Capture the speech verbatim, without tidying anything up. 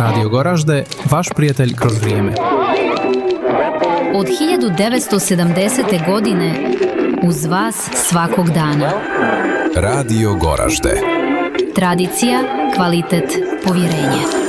Radio Goražde, vaš prijatelj kroz vrijeme. Od hiljadu devetsto sedamdesete. godine uz vas svakog dana. Radio Goražde. Tradicija, kvalitet, povjerenje.